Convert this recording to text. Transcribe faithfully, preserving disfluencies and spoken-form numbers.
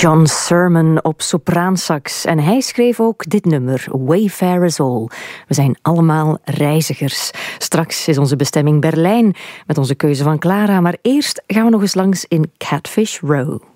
John Sermon op sopraansax. En hij schreef ook dit nummer, Wayfarers All. We zijn allemaal reizigers. Straks is onze bestemming Berlijn met onze keuze van Clara. Maar eerst gaan we nog eens langs in Catfish Row.